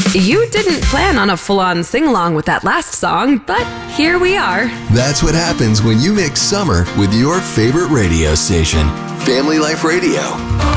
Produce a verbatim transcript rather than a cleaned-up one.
You didn't plan on a full-on sing-along with that last song, but here we are. That's what happens when you mix summer with your favorite radio station, Family Life Radio.